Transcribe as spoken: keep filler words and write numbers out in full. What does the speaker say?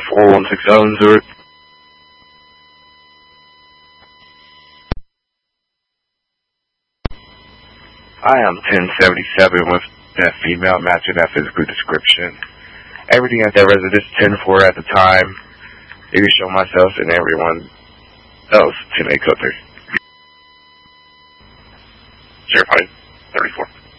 four one six seven zero. I am ten seventy-seven with that female matching that physical description. Everything at that residence ten four at the time. You can show myself and everyone else ten eight code three.